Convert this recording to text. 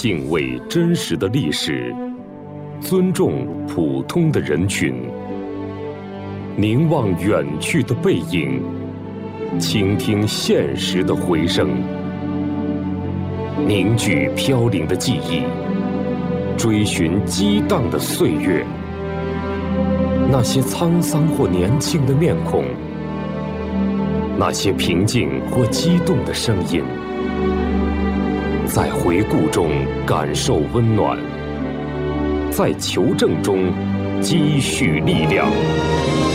敬畏真实的历史，尊重普通的人群，凝望远去的背影，倾听现实的回声，凝聚飘零的记忆，追寻激荡的岁月。那些沧桑或年轻的面孔，那些平静或激动的声音，在回顾中感受温暖，在求证中积蓄力量。